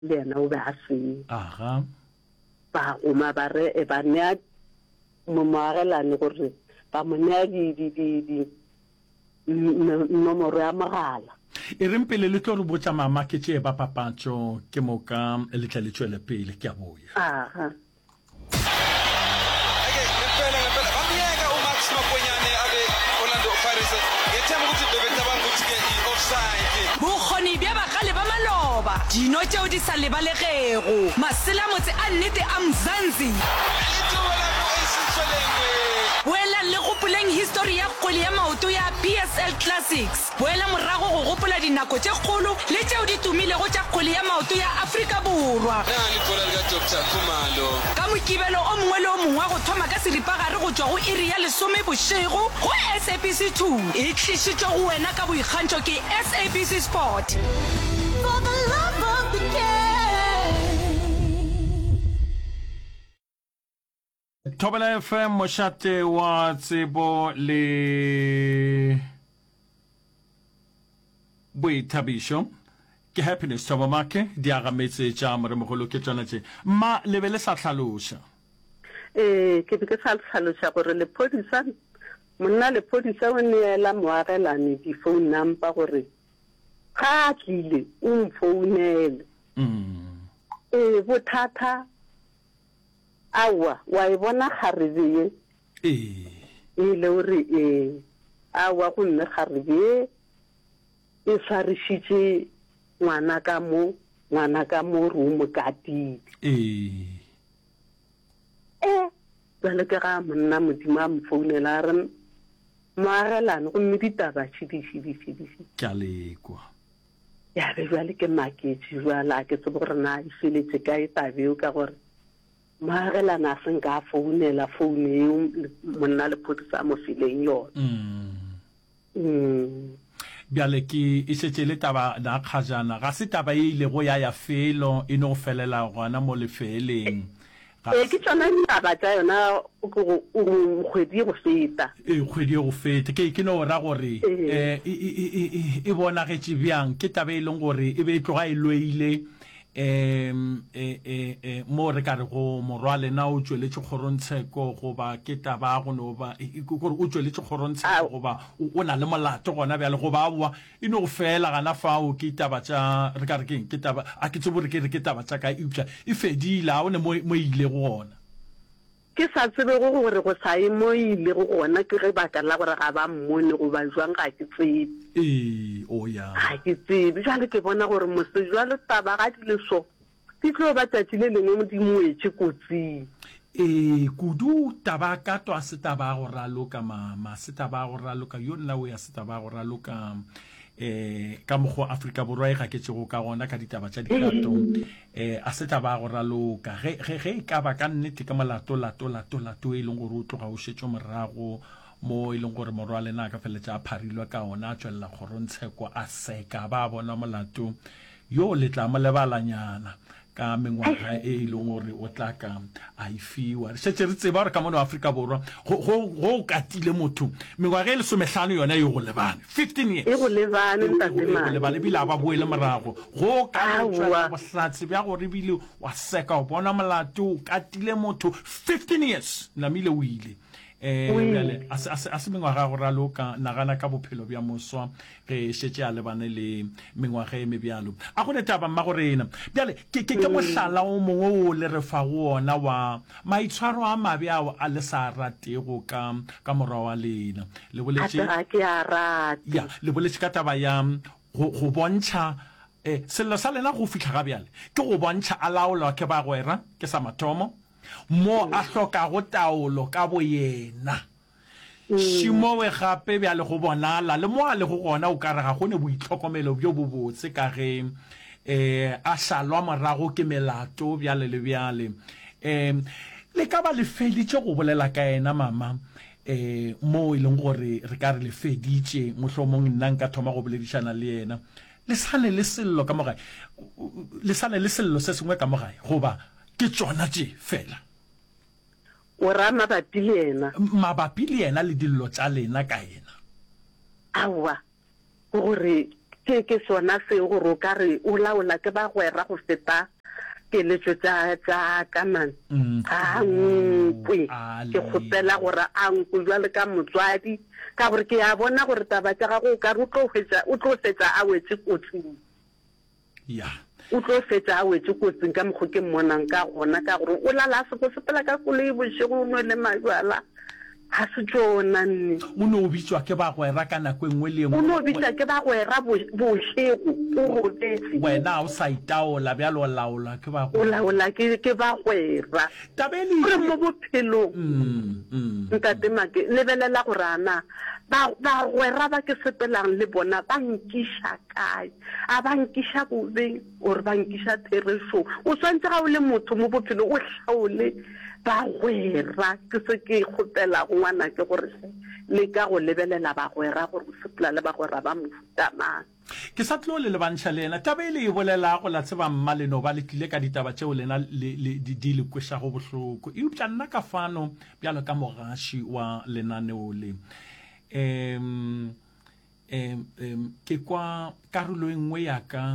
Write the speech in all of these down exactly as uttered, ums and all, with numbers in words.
le yena o be a se aha ba o mabare e ba ne mo moagelane gore ba mo nea di di di nomoro ya mogala e reng pele le tlo re botsa mama ke tše ba papatšo ke moka le tla le tšwele pele ke a boya aha okay ngempela ngempela bamyeka uMax Maponyane abe Orlando Pirates ngethemba ukuthi bebetaba ukuthi ke i-offside bokgoni bja bagale ba maloba dino tšeo di sa lebalegego masela motse a nnete a mzanzi boela le gopoleng history ya kgwele ya maoto ya P S L Classics boela morago go gopola dinako tše kgolo le tšeo di tumilego tša kgwele ya maoto ya Afrika Borwa nani bola lika Doctor Khumalo ka mokibelo o mongwe le o mongwe wa go thoma ka seripagare go tšwa go iri ya lesome bošego go S A B C two e tlišitšwe go wena ka boikgantšho ke S A B C Sport. For the love of the game. Thobela F M mošate wa tsebo le boithabišo ke Happiness Thobamake di agametse tša moremogolo ke tšona tše ma le be le sa tlhaloša eh ke be ke sa tlhaloša gore lepodisa monna lepodisa o neela moagelane di phone number gore ga tlile o mfounele mm eh bothata awa wa e bona kgarebe eh e le hore eh awa go nne kgarebe e sarishitse ngwana ka mo ngwana ka mo room ka ti eh eh bale ka ga monna modimo a mfounela re moagelane go mme ditaba tshidishidishidi ka lekwa ya be bale ke maketse jwala ke tse gore na e feletse ka e tabeo ka gore moagelane a seng ka founela phone e monna le photisa mo fileng yona mm mm bjale ke e šetše le taba na kgajana ga se taba e ile go ya ya felo e no felela gona mo lefeleng e ke tsona taba tša yona go kgwedi go feta e kgwedi go feta ke ke no ra gore eh e e bona ge tše bjang ke taba e leng gore e be tloga e loile em e e mo re ka re go morwale na o tšweletše kgorontsheko goba ke taba go no ba gore o tšweletše kgorontsheko goba o na le molato gona bjale goba boa e no go fela gana fao ke taba tša re ka re keng ke taba a ke tsebo re ke re ke taba tša ka eupša e fedile a o ne mo ile go gona ke sa tsebe go gore go sa e mo ile go gona ke ge baka la gore ga ba mmone go ba jwang ga ke tsebe eh o ya ga ke tsebe jale ke bona gore mose jwalo taba ga di le so ke tlo ba tšatši le lengwe modimo etse kotsing eh kudu taba ka to a se taba go raloka mama se taba go raloka yo nna o ya se taba go raloka eh ka mogo Afrika Borwa e ga ke tsego ka gona ka ditaba tša dikatong eh a se taba go raloka ge ge ka ba ka nnete ka molato lato lato lato e leng gore o tloga o šetšwe morago mo e leng gore morwa lena ka feletša a pharilwa ka ona a tšwelela kgorontsheko a seka ba bona molato yo le tla mo lebalanyana ka mengwaga e leng gore o tla ka a ifiwa re šetše re tseba gore ka mono Afrika Borwa go katile motho mengwaga e lesomehlano yona e go lebane fifteen years e go lebane ntatemane lebane bile a ba boele morago go ka tšwela bohlatse bja gore bile wa seka o bona molato o katile motho fifteen years namile o ile eh bjale a se mengwaga go raloka nagana ka bophelo bja moswa ge šetše a lebane le mengwaga e mebjalo a go netaba mma gorena bjale ke ke mohlala o mongwe o le re fa go ona wa maitshwaro a mabe ao a le sa ratego ka ka morwa wa lena le boletše ke a rata ya le boletše ka taba ya go bontšha eh sello sa lena go fihla ga bjale ke go bontšha a laolwa ke bagwera ke sa mathomo mo a hloka go taolo ka boyena shimo we gape bjale go bonala le mo a le go gona o ka re ga gone boitlhokomelo bjo bo botse ka ge eh a shalwa morago ke melato bjale le bjale em le ka ba le feditše go bolela ka ena mama eh mo e leng gore re ka re le feditše mohlomong nna nka thoma go boledišana le yena le sane le sello ka mogae le sane le sello se sengwe ka mogae goba ke tsona tše fela o ra mabapi le yena mabapi le yena le dillo tša lena ka yena awa gore ke ke ke sona se go ro ka re o laola ke ba gwera go feta ke le tsa tsa kaman a nkwe ke khopela gore a nkwe jwa le ka motswadi ka gore ke a bona gore taba tsa go ka ro tlo fetsa o tlo fetsa a wetse kotsing ya o tlo fetsa a wetse kotsing ka mgo ke mmonang ka gona ka gore o lala se go sepela ka koloi bošego no le majwala ha se tsona nne o no bitswa ke ba gwera ka nako engwe le engwe o no bitswa ke ba gwera bošego o go betse wena o sa itaola bja lo laola ke ba o laola ke ke ba gwera tabeli re mo bophelo mm nka tema ke lebelela gore ana ba ba gwera ba ke sepelang le bona ba nkisha kae a ba nkisha bobeng or ba nkisha thereso o swantse ga o le motho mo bophelo o hlaole ba gwera ke se ke khopela ngwana ke gore le ka go lebelela ba gwera gore o sepela le ba gwera ba mofutama ke sa tlo le le bantšha lena tabele e bolela go la tseba mmale no ba le tlile ka ditaba tseo lena le di le kwesha go bohloko e uptla nna ka fano bjalo ka mogashi wa lenaneo le em em ke kwa karolo engwe ya ka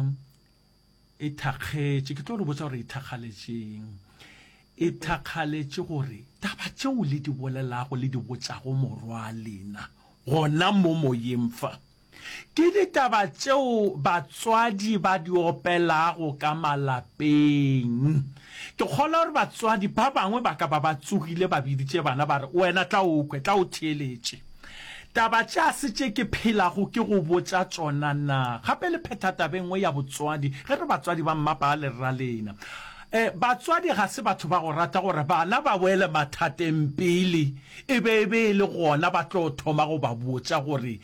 e thakgetse ke tlo re botsa gore e thakgaletseng e thakgaletse gore taba tseo le di bolelago le di botsago morwa lena gona mo moyeng fa ke ditaba tseo batswadi ba di opelago ka malapeng ke kgola gore batswadi ba bangwe ba ka ba ba tsogile ba biditse bana ba re wena tla o kwe tla o theeletse taba tša se tše ke phelago ke go botsa tsona na gape le pheta tabengwe ya botswadi ge re batswadi ba mmapa a le rra lena eh batswadi ga se batho ba go rata gore bana ba boele mathateng pele e be be le gona ba tlo thoma go ba botsa gore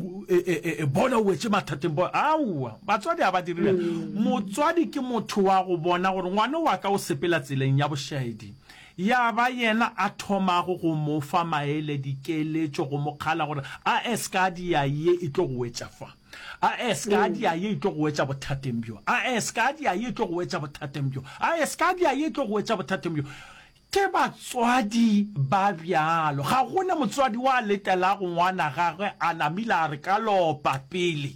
ke bona o wetse mathateng bo aua batswadi a ba direla motswadi ke motho wa go bona gore ngwana wa ka o sepela tseleng ya bošaedi ya ba yena a thomago go mo fa maele dikeletšo go mo kgala gore a eska dia ye e tlo go wetša fa a eska dia ye e tlo go wetša bothateng bjo a eska dia ye e tlo go wetša bothateng bjo a eska dia ye e tlo go wetša bothateng bjo ke batswadi ba bjalo ga gona motswadi wa letelago ngwana gagwe a namile a re ka lopa pele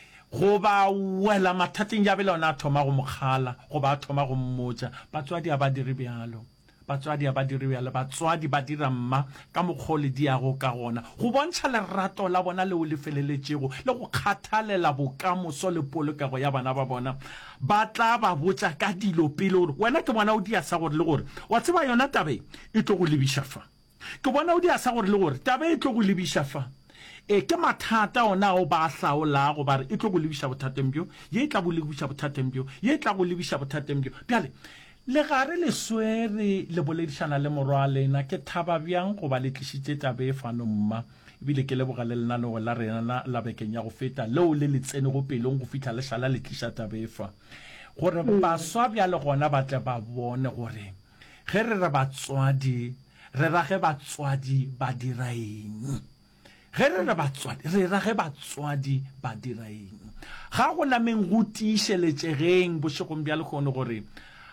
go ba wela mathateng ya bele ona a thoma go mokgala go ba a thoma go mmotša batswadi a ba dire bjalo batswadi a ba dire bjalo batswadi ba dira mma ka mokgole di yago ka gona go bontšha lerato la bona le o le feleletšego le go kgathalela bokamoso le polokego ya bana ba bona ba tla ba botša ka dilo pele gore wena ke bona o dia sa gore le gore wa tseba yona tabe e tlo go lebiša fa ke bona o dia sa gore le gore tabe e tlo go lebiša fa e ke mathata ona o ba hlaola go ba re e tlo go lebiša bothateng bjo ye e tla go lebiša bothateng bjo ye e tla go lebiša bothateng bjo bjale le gare le swere le boledišana le morwa lena ke thaba bjang go ba le tlišitše tabe e fano mma ebile ke leboga le lenaneo la rena la bekeng ya go feta leo le le tsene go pelong go fitlha le šala le tliša tabe e fa gore baswa bjale gona ba tle ba bone gore ge re re batswadi re rage batswadi ba dira eng ge re re batswadi re rage batswadi ba dira eng ga go nameng go tiišeletšegeng bošegong bja le kgone gore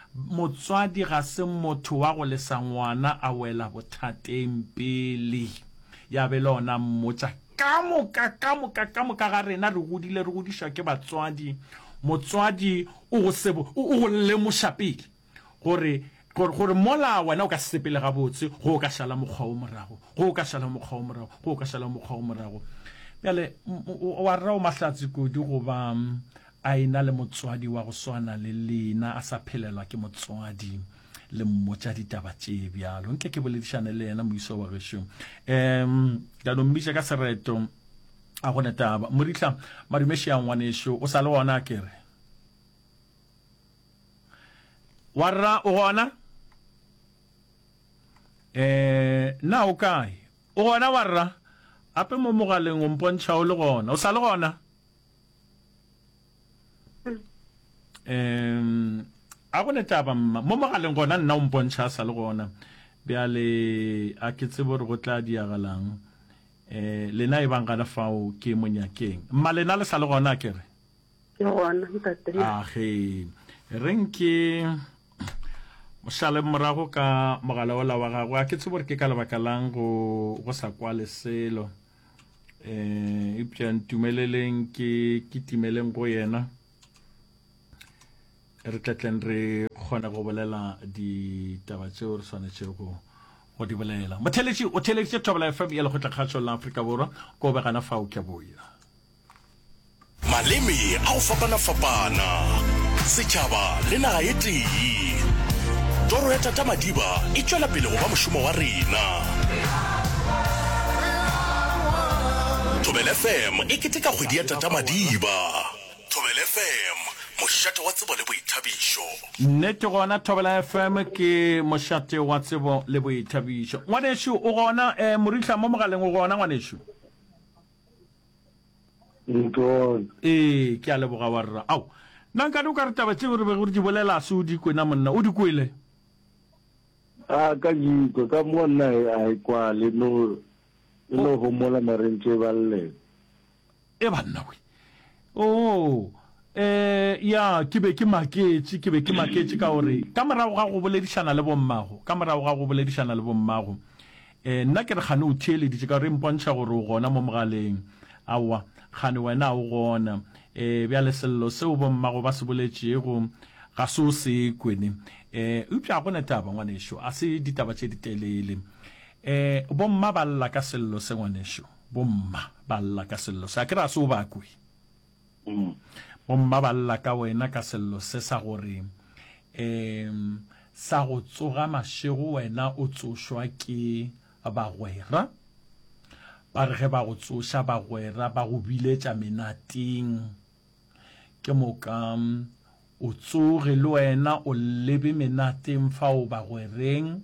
motswadi ga se motho wa go lesa ngwana a wela bothateng pele ya be le ona mmotša ka moka ka moka ka moka ga rena re godile re godišwa ke batswadi motswadi o go sebo o go lemoša pele gore gore mola wena o ka sepele gabotse go ka šala mokgwa o morago go ka šala mokgwa o morago go ka šala mokgwa o morago bjale wa rra o mahlatse kodi goba a ena le motswadi wa go swana le lena a sa phelelwa ke motswadi le mmotša ditaba tše bjalo nke ke boledišane le yena moiso wa gešo um ka no mmitša ka sereto a gone taba morihla madumeši ya ngwanešo o sa le gona kere wa rra o gona eh na o kae o gona wa rra ape mo mogaleng o mpontšha o le gona o sa le gona um a gone taba mma mo mogaleng gona nna o mpontšha a sa le gona bjale a ke tsebe gore go tla diagalang um lena e bang gana fao ke monyakeng mma lena le sa le gona kere age reng ke mošale morago ka mogala ola wa gago a ke tsebe gore ke ka lebaka lang go sa kwa leselo eh ipja ntumeleleng ke ke timeleng go yena re tletlen re khona go bolela di taba tseo re swanetse go go di bolela motheletši o theletše Thobela F M ya le go tla khatšo la Afrika Borwa go be gana fao ke boya maleme a go fapana-fapana setšhaba le naga ye tee toro ya Tata Madiba e tšwela pele go ba mošomo wa rena Thobela F M e keteka kgwedi ya Tata Madiba Thobela F M mošate wa tsebo le boithabišo nnete gona Thobela F M ke mošate wa tsebo le boithabišo ngwanešo o gona eh morihla mo mogaleng o gona ngwanešo ntho eh ke a leboga wa rra au nna nka di o ka re taba tseo re be go di bolela se o di kwena monna o di kwele a ka jiko ka monna a kwa le no no go mola marentse ba le e banna we oh eh ya ke be ke maketse ke be ke maketse ka hore ka morago ga go boledišana le bommago ka morago ga go boledišana le bommago eh nna ke re gane o thiele di ka re mpontšha gore o gona mo mogaleng awa gane wena o gona eh bja le sello seo bommago ba se boletšego ga se o se kwene eh upša go netaba ngwanešo a se ditaba tše ditelele eh bomma ba lla ka sello se ngwanešo bomma ba lla ka sello se a ke ra se o ba kwe bomma ba lla ka wena ka sello se sa gore em sa go tsoga mašego wena o tsošwa ke bagwera ba re ge ba go tsoša bagwera ba go biletša menateng ke mokam o tsoge le wena o lebe menateng fao bagwereng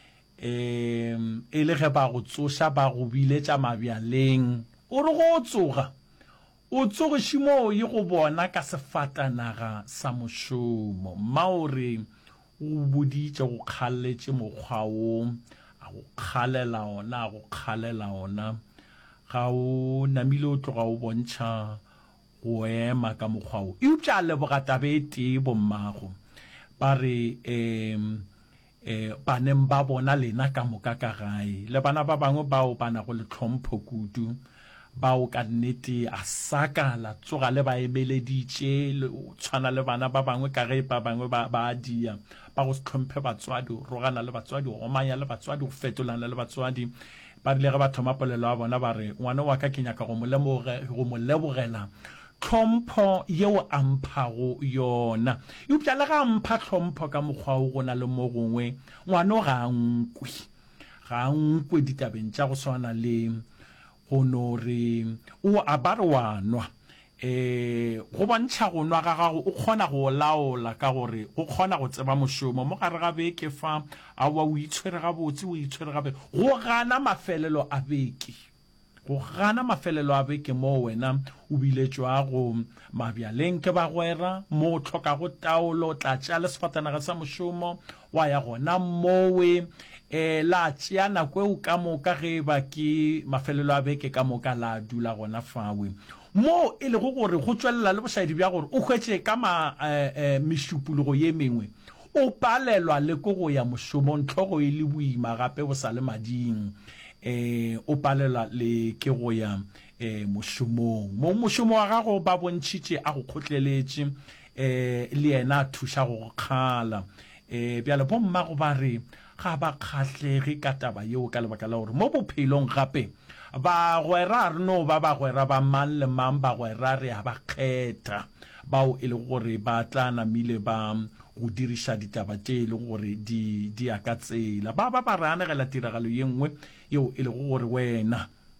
em e le ge ba go tsoša ba go biletša mabjaleng o re go tsoga o tsogiši moo ye go bona ka sefatanaga sa mošomo maore o boditše go kgaletše mokgwa o a go kgalela ona a go kgalela ona ga o namile o tloga o bontšha go ema ka mokgwa o eupša leboga tabe e tee bommago ba re um eh baneng ba bona lena ka moka ka gae le bana ba bangwe bao ba nago le tlhompho kudu bao ka nnete a saka la tsoga le ba emeleditše o tshwana le bana ba bangwe ka ge ba bangwe ba ba dia ba go se tlhomphe batswadi o rogana le batswadi o gomanya le batswadi o fetolana le batswadi ba rile ge ba thoma polelo wa bona ba re ngwana wa ka ke nyaka go mo lebogela tlhompho yeo a mphago yona eupša le ga mpha tlhompho ka mokgwa o go na le mo gongwe ngwana ga nkwe ga nkwe ditabeng tša go swana le go no re o a ba re wa nwa eh go bontšha go nwa ga gago o kgona go laola ka gore go kgona go tseba mošomo mo gare ga beke fa a wa o itshwere gabotse o itshwere gabe go gana mafelelo a beke go gana mafelelo a beke mo wena o biletšwa go mabjaleng ke bagwera mo o tlhoka go taolo tla tšea le sefatanaga sa mošomo wa ya gona mowe eh la tšea nako eo ka moka ge ba ke mafelelo a beke ka moka la dula gona fawe mo e le go gore go tswelela le bošaedi bja gore o hwetše ka ma mešupologo ye mengwe o palelwa le ko go ya mošomong tlhogo e le boima gape bo sa le mading eh o palelwa le ke go ya eh mošomong mo mošomo wa gago ba bontšhitše a go kgotleletše eh le yena a thuša go kgala eh bjale bomma go ba re ga ba kgatlege ka taba yeo ka lebaka la gore mo bophelong gape bagwera re no ba bagwera ba mang le mang bagwera re a ba kgetha bao e le gore ba tla namile ba go diriša ditaba tše e le gore di di a ka tsela ba ba ba re anegela tiragalo ye nngwe yeo e le gore wena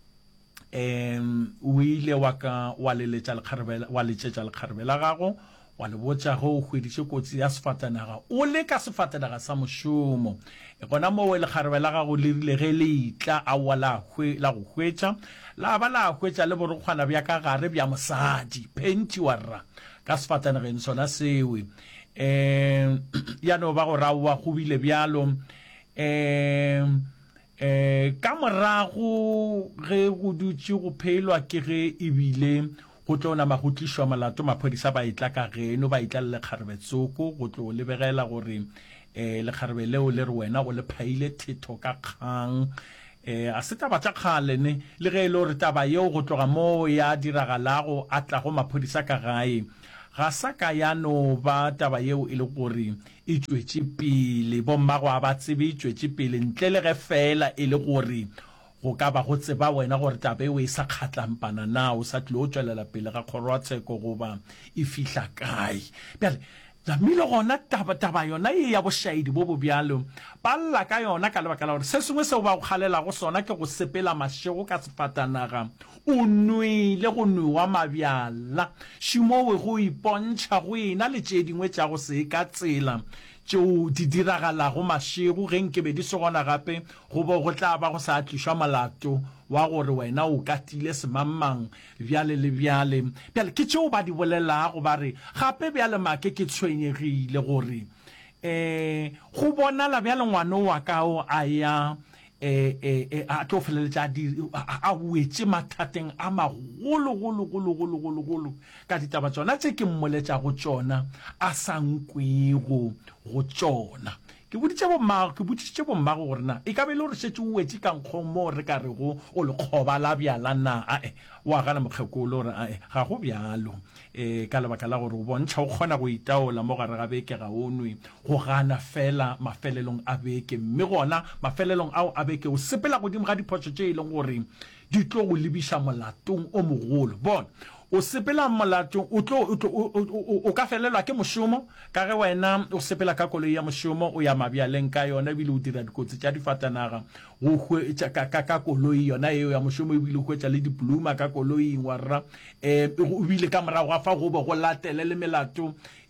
um o ile wa ka wa leletša lekgarebela wa letšetša lekgarebela gago wa le botša go o hweditše kotsi ya sefatanaga o le ka sefatanaga sa mošomo e gona mo we lekgarebela gago le rile ge le itla a wa la go hwetša la ba la hwetša le borokgwana bja ka gare bja mosadi phenti wa rra ka sefatanageng sona sewe um ya no ba go raowa go bile bjalo um eh ka morago ge go dutše go phelwa ke ge e bile go tlo na magotlišwa malato maphodisa ba itla ka geno ba itla le kgarebe tsoko go tlo lebegela gore eh le kgarebe leo le re wena o le phaile thetho ka kgang eh a se taba tša kgale ne le ge e le gore taba yeo go tloga moo ya diragalago a tla go maphodisa ka gae ga sa ka ya no ba taba yeo e le gore e tšwetše pele bommago a ba tsebe e tšwetše pele ntle le ge fela e le gore go ka ba go tseba wena gore taba eo e sa kgatlampana na o sa tlile o tswelela pele ga kgorotsheko goba e fihla kae bjale Zamile gona taba taba yona e ya bošaedi bo bo bjalo ba lla ka yona ka lebaka la gore se sengwe seo ba go kgalela go sona ke go sepela mašego ka sefatanaga o nwele go nwewa mabjala šimowe go ipontšha go ena le tše dingwe tša go se ka tsela tšeo di diragalago mašego ge nke be di se gona gape go bo go tla ba go sa tlišwa molato wa gore wena o katile semammang bjale le bjale bjale ke tšeo ba di bolelago ba re gape bjale make ke tshwenyegile gore um go bonala bjale ngwane wa kao a ya eh eh a tlo feleletša a wetse mathateng a magologologologologolo ka ditaba tsona tse ke mmoletša go tšona a sa nkwego go tšona ke boditše bommago ke boditše bommago gore na e ka be le gore šetse o wetse ka nkgo mo re ka rego o le kgoba la bjala na ae wa gana mokgekolo gore ae ga go bjalo um ka lebaka la gore o bontšha o kgona go itaola mo gare ga beke ga o nwe go gana fela mafelelong a beke mme gona mafelelong ao a beke o sepela godimo ga diphoso tše e leng gore di tlo go lebiša molatong o mogolo bona o sepela molato o tlo o ka felelwa ke mošomo ka ge wena o sepela ka koloi ya mošomo o ya mabjaleng ka yona ebile o dira dikotsi tša difatanaga go hwetša ka koloi yona eo ya mošomo ebile o hwetša le dipluma ka koloing wa rra um ebile ka morago ga fa go be go latele le melato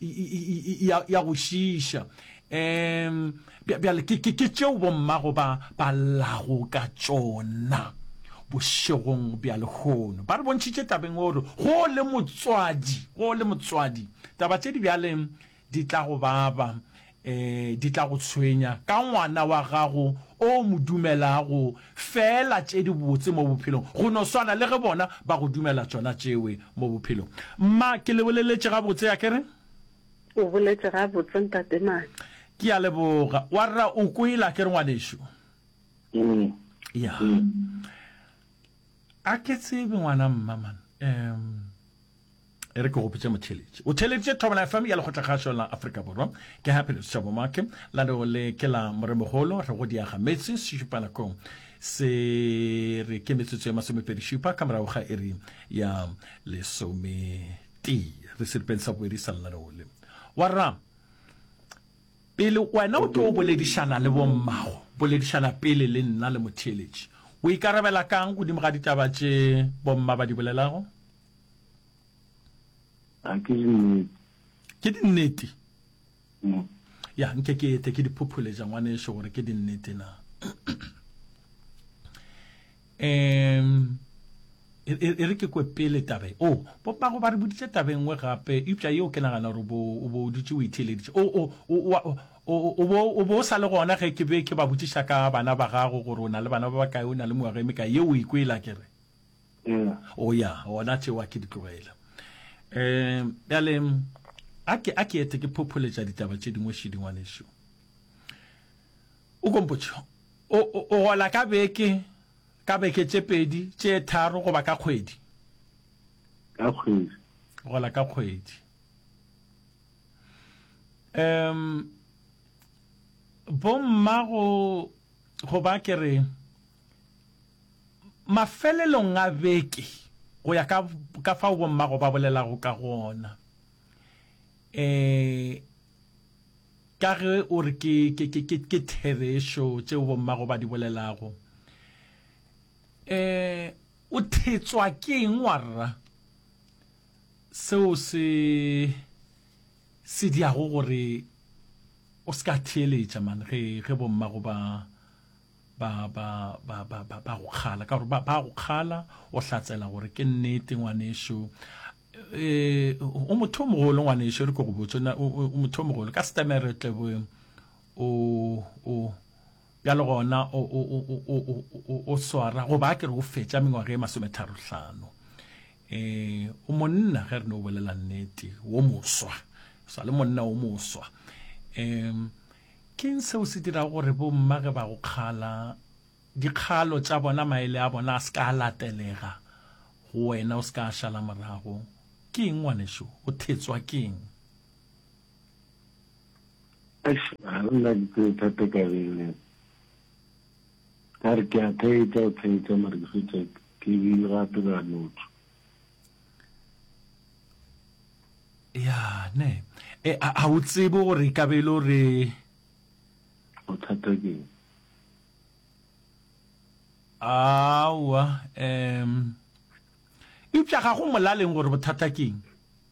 ya go šiša um bjale ke tšeo bommago ba lago ka tšona bošegong bja lekgono ba re bontšhitše tabeng gore go le motswadi go le motswadi taba tše di bjale di tla go baba um di tla go tshwenya ka ngwana wa gago o mo dumelago fela tše di botse mo bophelong go no swana le ge bona ba go dumela tšona tšewe mo bophelong mma ke le boleletše gabotse ya kere o boletše gabotse ntatemane ke a leboga wa rra o kwela kere ngwanešo ya a ke tsebe ngwana mmaman um e re ke go pitse motheletše o theletše Thobela F M ya lekgotla kgašo la Afrika Borwa ke Happiness Thabo Make la le le ke la moremogolo re go diaga metse sešupanakong se re ke metsotso ya masomepedi šupa ka morago ga iri ya lesometee re seripeng sa boedisa lla le ole wa rra pele wena o tlo o boledišana le bommago boledišana pele le nna le motheletše o ikarabela kang godimo ga ditaba tše bomma ba di bolelago ke dinnete ya nke ke ete ke diphopholetša ngwanešo gore ke dinnete na um e re ke kwe pele tabe o bommago ba re boditše tabe nngwe gape eupša yeo ke nagana gore o bo dutše o itheleditše o bo sa le gona ge ke be ke ba botšiša ka bana ba gago gore o na le bana ba bakae o na le moaga eme kae yeo o ikwela kere o ya ona tšeo a ke di tlogela um bjale a ke ete ke phopholetša ditaba tše dingwe šedi ngwanešo o kompotšo o gola ka beke ka beke tše pedi tše tharo goba ka kgwedi ka kgwedi gola ka kgwedi um bommago go ba ke re mafelelong a beke go ya ka fao bommago ba bolelago ka gona um ka ge o re ke therešo tšeo bommago ba di bolelago um o thetswa ke eng wa rra seo se se diago gore o ska theeletša man ge ge bommago ba ba ba ba ba ba ba go kgala ka gore ba go kgala o hlatsela gore ke nnete ngwanešo eh o motho o mogolo ngwanešo re ko go botsona o motho o mogolo ka stamere tlebo o o ya le gona o o o o o swara go ba ke re go fetša mengwaga e masometharo eh o monna ge re no bolela nnete o moswa sa le monna o moswa um ke eng seo se dira gore bomma ge ba go kgala dikgalo tša bona maele a bona a se ka latelega go wena o se ka šala morago ke eng ngwanešo o thetswa ke eng nna ke thata ka bile ka re ke a theetsa o theetsa mare ke fetsa ke bile gape ka notho ya ne e a o tsebe gore ka be le re o thata ke awa em ipša ga go molaleng gore bothata ke eng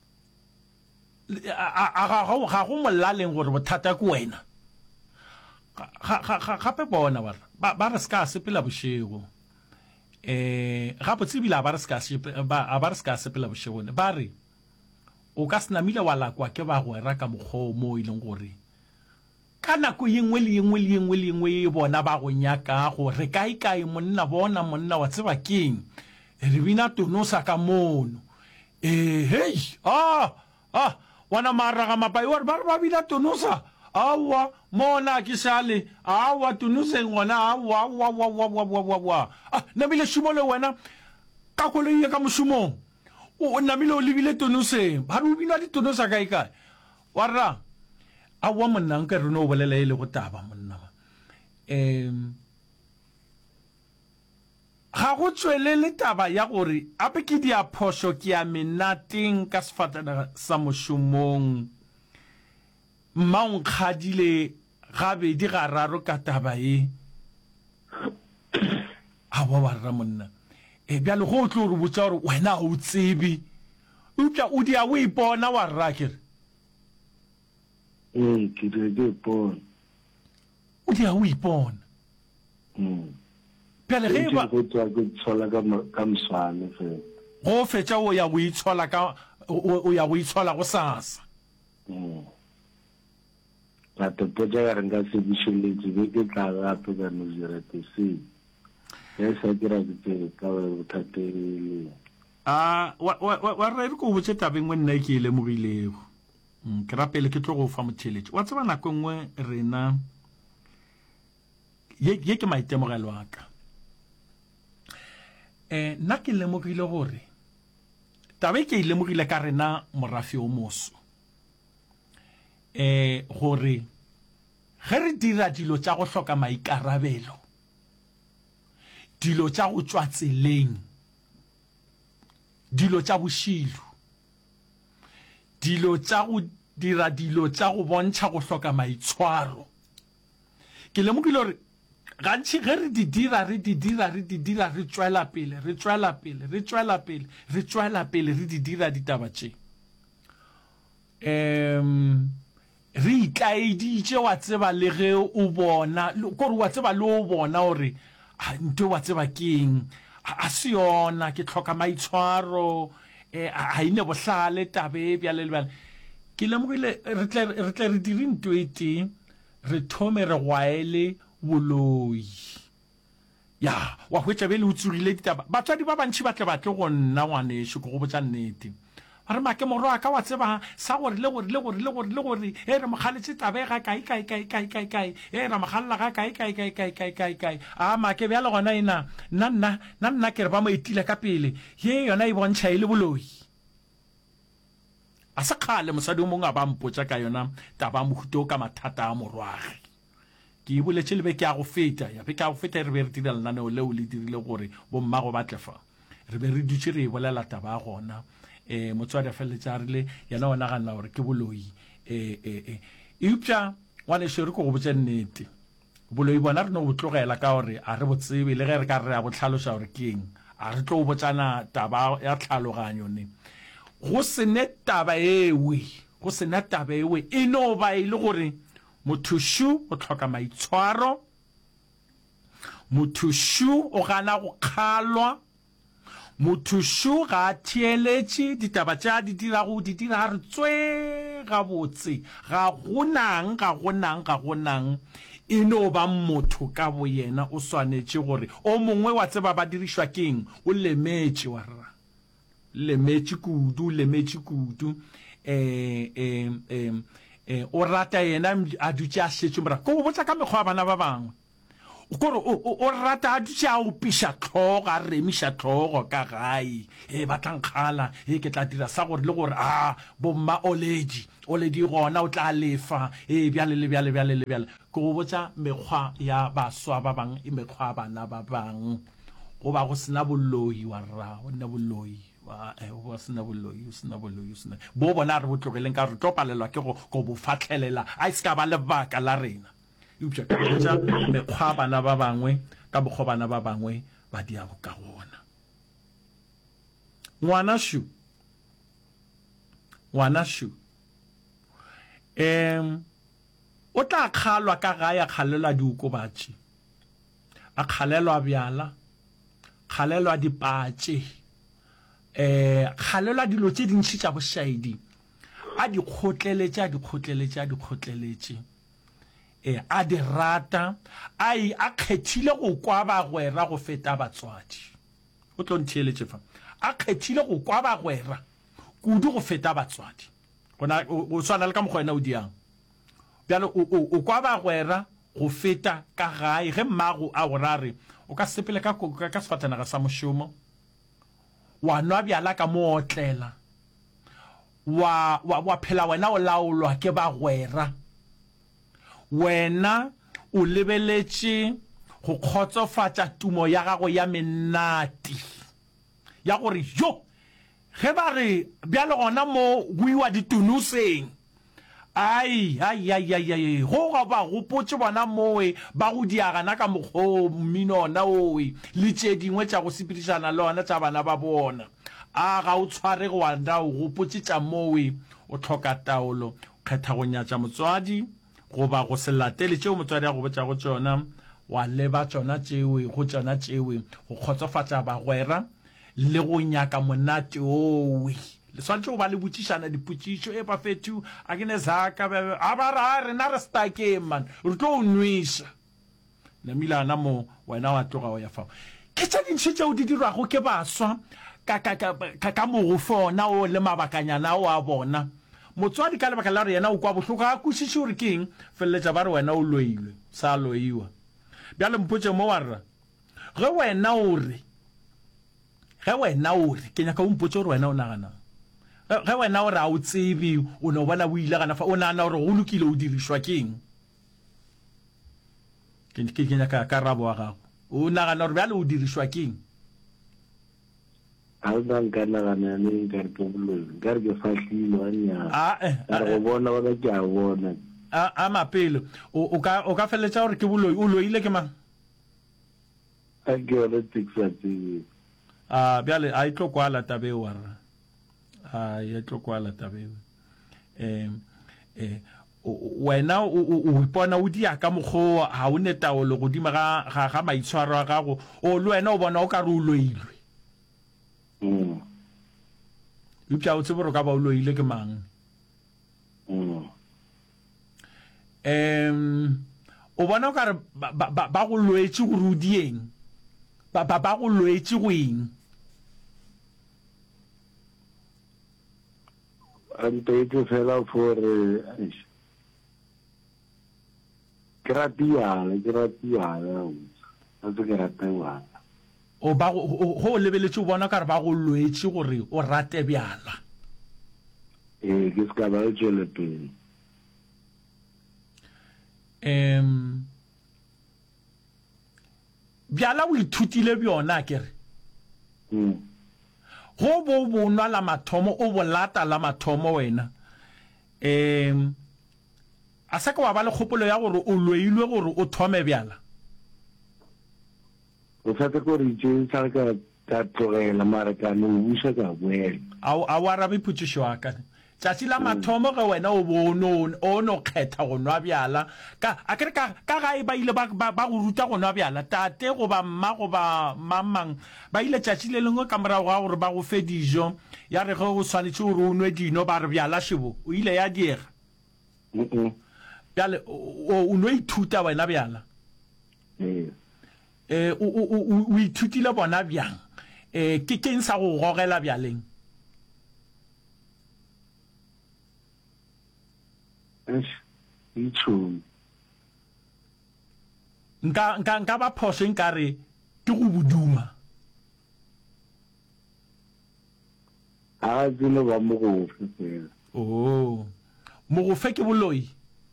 ga go molaleng gore bothata ke wena gape bona ba re se ka sepela bošego um gape tsebile a ba re se ka sepela bošegone ba re o ka se namile wa lakwa ke ba gwera ka mokgwa mo e leng gore ka nako yengwe le yengwe le yengwe le yengwe e bona ba go nyaka gore kae kae monna bona monna wa tseba keng re bina tonosa ka mono eh hey ah ah wana maraga mapai wa ba ba bina tonosa awa mona ke sale awa tonosa ngwana awa wa wa wa wa wa wa ah namile shumole wena ka go le ka moshumong o namile o libile tonose ba re o bina di tonosa kae kae warra awa monna nka re no bolela ile go taba monna em ga go tswelele taba ya gore ape ke dia phosho ke ya menateng ka sefatana sa moshomong mmaung khadile gabe di gararo ka taba e awa warra monna e bja le go tlo re botsa gore wena o tsebe upja o dia o ipona warra kere eh ke re ke pona o dia o ipona mm pele ge ba go tswa go tshola ka ka mswane fe go fetša o ya go itshola ka o ya go itshola go sasa mm la te potsa ya renga se bisheletse be ke tla gape ka no direte se ya sa dira ke ka bothate a wa wa re go botse tabeng we nna ke ile mogilego ke rapele ke tlo go fa motheletši wa tseba nako nngwe rena ye ye ke maitemogelo a ka eh nna ke lemogile gore tabe ke ilemogile ka rena morafi o moso eh gore ge re dira dilo tša go hloka maikarabelo dilo tša go tswa tseleng dilo tša bošilo dilo tša go dira dilo tša go bontšha go hloka maitshwaro ke lemogile gore gantši ge re di dira re di dira re di dira re tswela pele re tswela pele re tswela pele re tswela pele re di dira ditaba tše um re itlaeditše wa tseba le ge o bona kore wa tseba le o bona gore nto wa tseba keng a se yona ke tlhoka maitshwaro a ine bohlale tabe bjale le bjale ke lemogile re tle re dire nto e tee re thome re gwaele boloi ya wa hwetša be le utsugile ditaba batswadi ba bantši ba tle batle go nna ngwanešo ke go botša nnete a re make moro a ka wa tseba sa gore le gore le gore le gore le gore e re mogaletše tabe ga kae kae kae kae kae kae e re mogalela ga kae kae kae kae kae kae kae a make bjale gona ena nna nna nna nna ke re ba mo etile ka pele ye yona e bontšha e le boloi a se kgale mosadi o mongwe a ba mpotša ka yona taba mohuto ka mathata a morwage ke iboletše lebe ke a go feta ya be ke a go feta re be re dira lenaneo leo le dirile gore bommago ba tlefa re be re dutše re e bolela taba a gona um motswadi a feleletša a rile yena o nagana gore ke boloi um eupša ngwanešo re ko go botse nnete boloi bona re no bo tlogela ka gore a re botsebe le ge re ka re a bo tlhaloša gore ke eng a re tlo go botsana taba ya tlhaloganyo ne go sene taba ewe go sene taba ewe e no ba e le gore mothušu o tlhoka maitshwaro mothušu o gana go kgalwa mothušu ga a theeletše ditaba tša di dira go di dira re tswe gabotse ga gonang ga gonang ga gonang e no ba motho ka bo yena o swanetše gore o mongwe wa tseba ba dirišwa keng o lemetše wa rra lemetše kudu lemetše kudu eh eh eh o rata yena a dutše a šetše mora ko botsa ka mekgwa bana ba bangwe kore o rata a dutse a opiša tlhogo a remiša tlhogo ka gae e batlankgala e ke tla dira sa gore le gore a bomma oledi oledi gona o tla lefa e bjale le bjale bjale le bjale ke go botsa mekgwa ya baswa ba bang e mekgwa ya bana ba bang go ba go sena boloi wa rra o nna boloi wa e go sena boloi o sena boloi o sena bo bona re botlogeleng ka re tlo palelwa ke go go bo fatlhelela a iska ba lebaka la rena upša ke botsa mekgwa bana ba bangwe ka bokgo bana ba bangwe ba dia go ka gona ngwana shu ngwana shu em o tla kgalwa ka ga ya kgalelwa diokobatši a kgalelwa bjala kgalelwa dipatše eh kgalelwa dilo tše dintšhi tša bošaedi a di kgotleletše a di kgotleletše a di kgotleletše eh a di rata a i a kgethile go kwa bagwera go feta batswadi o tlo ntheeletše fa a kgethile go kwa bagwera kudu go feta batswadi gona o swana le ka mokgwena o diang bjalo o kwa bagwera go feta ka gae ge mmago a go rare o ka sepele ka ka sefatanaga sa mošomo wa nwa bjala ka mootlela wa wa phela wena o laolwa ke bagwera wena o lebeletše go kgotsofatša tumo ya gago ya menati ya gore yo ge ba re bjale gona mo buiwa ditunuseng ai ai ai ai ai go ga ba go potse bona moe ba go diagana ka mogho mmino ona oe le tše dingwe tša go sepedišana le ona tša bana ba bona a ga o tshware go wanda o go potse tša moe o tlhoka taolo kgetha go nyatša motswadi go ba go se latele tšeo motswadi a go botša go tšona wa leba tšona tšewe go tšona tšewe go kgotsofatša bagwera le go nyaka monate owe le swantse go ba le botšišana dipotšišo e ba fetu a ke ne zaka a ba ra rena re stake man re tlo o nwiša namile ana mo wena wa tloga o ya fao ke tša dintšhe tšeo di dirwago ke baswa ka mogofo ona o le mabakanyana o a bona motswadi ka lebaka la re yena o kwa bohloko a kwešiše gore ke eng feleletša ba re wena o loilwe sa loiwa bjale mpotše mo wa rra ge wena o re ge wena o re ke nyaka o mpotše gore wena o naganang ge wena o re a o tsebe o ne o bona o ile gana fa o nagana gore go lokile o dirišwa ke eng ke nyaka karabo wa gago o nagana gore bjale o dirišwa ke eng a ba nka nagana ne nka re ke boloi nka re ke fahlile ga nyaa ka re go bona bona ke a bona a mapele o ka feleletša gore ke boloi o loile ke mang a ke yone teksa tsebe a bjale a itlo kwala tabeo wa rra a itlo kwala tabeo um eh wena o ipona o dia ka mokgwa ha o ne taolo godimo ga ga maitshwaro a gago o le wena o bona o ka re o loilwe mm upša o tseboro ka ba o loile ke mang mm um o bona o ka re ba go loetše gore o dieng ba ba go loetše go eng ante ke fela for ke ratiale ke ratiale a se ke ratiale o ba go lebeletše o bona ka re ba go loetše gore o rate bjala eh ke ska ba tšwele pele em bjala o ithutile bjona kere mm go bo bonwa la mathomo o bolata la mathomo wena em a sa ka wa ba le kgopolo ya gore o loilwe gore o thome bjala o sa te go re tše sa ka ka tlogela mara ka no buša ka boela a wa arabe phutšišo wa ka tšatši la mathomo ge wena o bono o no kgetha go nwa bjala ka a kere ka gae ba ile ba go ruta go nwa bjala tate goba mma goba mamang ba ile tšatši le lengwe ka morago ga gore ba go fe dijo ya re ge o swanetše gore o nwe dino ba re bjala šebo o ile ya diega bjale o no ithuta wena bjala eh o ithutile bona bjang eh ke keng sa go gogela bjaleng itšhomi nka nka nka ba phoso nkare ke go buduma a dino ba mo go fela oh mo go fe ke boloi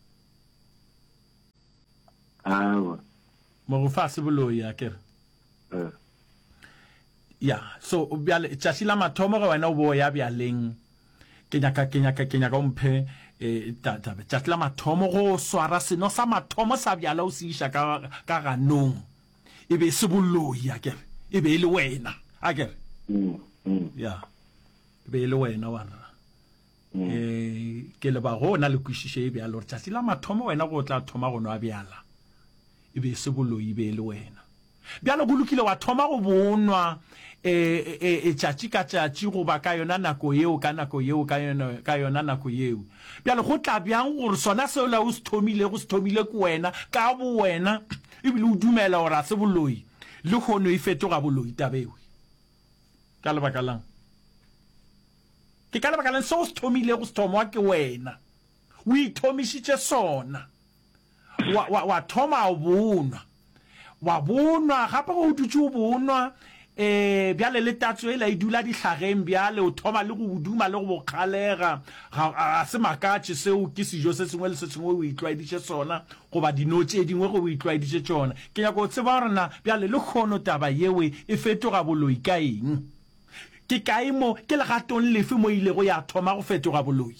awa mo go fa se boloi ya kere eh ya so biale tshasi la mathomo ga wena o bo ya bialeng ke nyaka ke nyaka ke nyaka umphe eh tata tshasi la mathomo go swara seno sa mathomo sa biala o se isha ka ka ganong e be se boloi ya kere e be le wena a kere mm mm ya e be le wena wa rra eh ke le ba go na le kwishishe e bialo tshasi la mathomo wena go tla thoma go no a biala e be se boloi e be le wena bialo go lokile wa thoma go bonwa e e e tšatši ka tšatši go ba ka yona nako yeo ka nako yeo ka yona ka yona nako yeo bialo go tla bjang gore sona seo la o se thomile go se thomile ke wena ka bo wena ebile o dumela gore a se boloi le kgono e fetoga boloi tabewe ka lebaka lang ke ka lebaka lang seo se thomile go se thomwa ke wena o ithomišitše sona wa wa wa thoma o bonwa wa bonwa gape go dutse o bonwa eh biale le tatso e la idula di hlageng biale o thoma le go buduma le go bokgalega ga se makatše seo ke sejo se sengwe le se sengwe o itlwaeditše sona go ba dinotše dingwe go o itlwaeditše tsona ke nyaka go tseba gore na biale le kgono taba yewe e fetoga boloi ka eng ke kae mo ke legatong lefe mo ile go ya thoma go fetoga boloi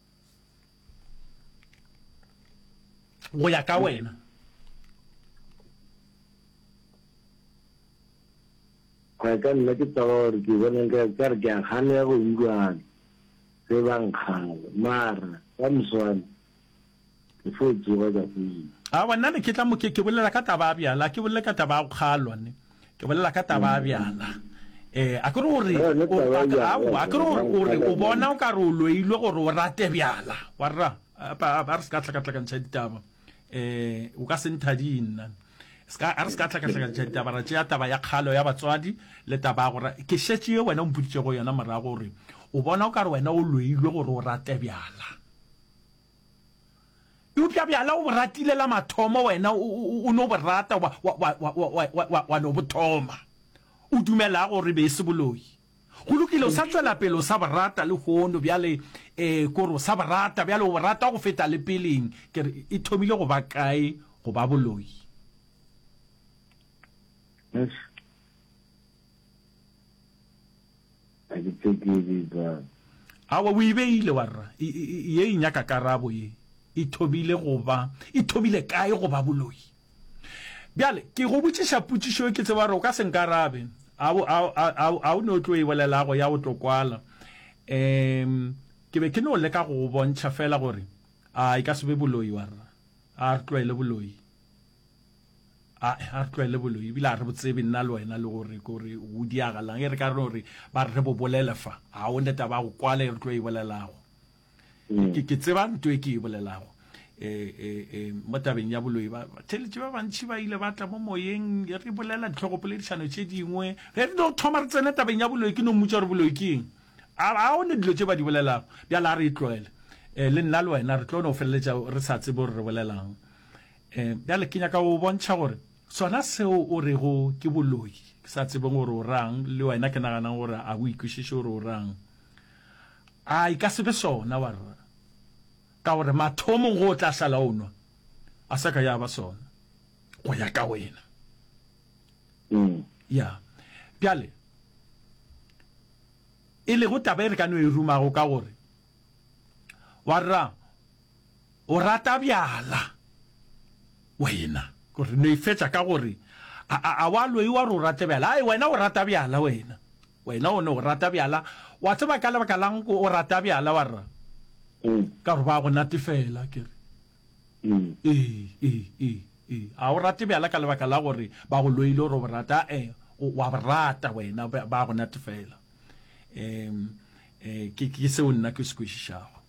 go ya ka wena kwa ka nna ke toro ke bona ka ka re ke gane ya go utlwana se bang khale mara ka mswana ke fotse go ka pele a bona ne ke tla mo ke ke bolela ka taba bja la ke bolela ka taba go kgalwa ne ke bolela ka taba bja la eh a kore gore o a kore gore o bona o ka re o loilwe gore o rate bjala wa rra ba ba se ka tla ka tla ka ntse ditaba eh o ka se nthadina ska a re ska tla ka tla ka taba ra tšea taba ya kgalo ya batswadi le taba gore ke shetse yo wena o mputse go yona mara gore o bona o ka re wena o loilwe gore o rate bjala o pya bjala o ratile la mathomo wena o no borata wa wa wa wa no bothoma o dumela gore be se boloi go lokile o sa tswela pele o sa borata le gono bjale eh koro sa borata bjale o borata go feta le peleng ke e thomile go ba kae go ba boloi yes I get to give it uh awa o ibeile wa rra ye inyaka karabo ye e thobile go ba e thobile kae go ba boloi bjale ke go botšiša potšišo ke tseba re o ka senkarabe a a o no tlo e bolela go ya go tokwala em ke be ke no le ka go bontšha fela gore a e ka se be boloi wa rra a re tlwaele boloi a a tlwaele boloi bila re botsebe nna le wena le gore gore o diagalang e re ka re gore ba re bo bolele fa a o neta ba go kwale re tlo e bolelago ke ke tseba ntwe ke e bolelago eh eh mo tabeng ya boloi ba tšheletse ba bantši ba ile ba tla mo moyeng re bolela ditlhogopoledišano tše dingwe re no thoma re tsene tabeng ya boloi ke no mmutša gore boloi ke eng a o ne dilo tše ba di bolelago bjala re e tlwaele um le nna le wena re tlo no feleletša re sa tsebe gore re bolelang um bjale ke nyaka o bontšha gore sona seo o rego ke boloi ke sa tsebeng gore o rang le wena ke naganang gore a o ikwešiše gore o rang a e ka sebe sona wa rra ka gore mathomong go tla sala o nwa a sa ka ya ba sona go ya ka wena mm ya bjale e le go taba e re ka no e rumago ka gore wa rra o rata bjala wena gore no e fetša ka gore a wa loi wa re o rate bjala ai wena o rata bjala wena wena o ne o rata bjala wa tseba ka lebaka lang o rata bjala wa rra mm ka gore ba go natefela kere mm ee ee ee ee a o rate bjala ka lebaka la gore ba go loile gore o rata eh wa rata wena ba go natefela em eh ke ke se o nna ke se kwešišago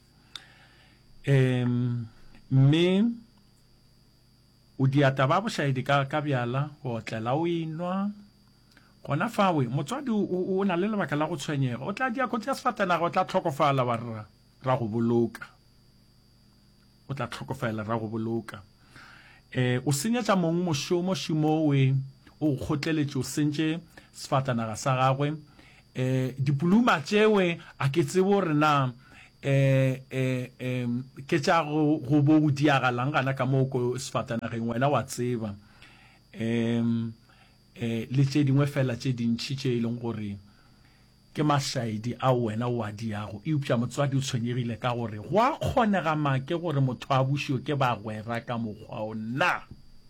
em me o diata ba bošaedi ka ka bjala go tlela o inwa gona fawe motswadi o na le lebaka la go tshwenyega o tla dia go tla sefatanaga o tla tlhokofala wa rra ra go boloka o tla tlhokofala ra go boloka eh o senyetsa mong mošomo šimowe o kgotleletše o sentše sefatanaga sa gagwe eh dipuluma tšewe a ke tsebo gore na eh eh em ke tša go bo o diagalang gana ka moo ko sefatanageng wena wa tseba em eh le tše dingwe fela tše dintšhi tše e leng gore ke mašaedi a wena o a diago e upša motswadi o tshwenyegile ka gore go a kgonega make gore motho a bušio ke bagwera ka mokgwa o na